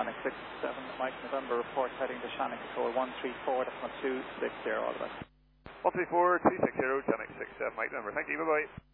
Sonic 67, Mike November, report heading to Shannon Control 134.260, all the best. 134.260, Sonic 67, Mike November, thank you, bye-bye.